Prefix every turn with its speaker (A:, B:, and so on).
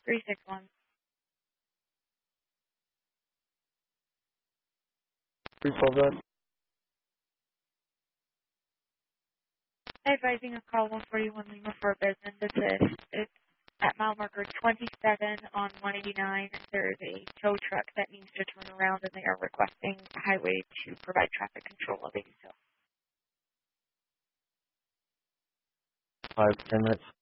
A: 361.
B: 312
A: Advising a call 141 Lima for business. It's at mile marker 27 on 189. There is a tow truck that needs to turn around, and they are requesting a highway to provide traffic control of it. So
B: 5 to 10 minutes.